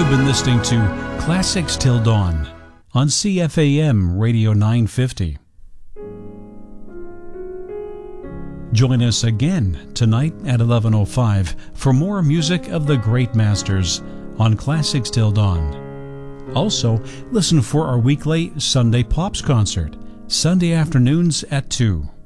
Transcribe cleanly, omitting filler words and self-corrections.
You've been listening to Classics Till Dawn on CFAM Radio 950. Join us again tonight at 11:05 for more music of the great masters on Classics Till Dawn. Also, listen for our weekly Sunday Pops concert, Sunday afternoons at 2.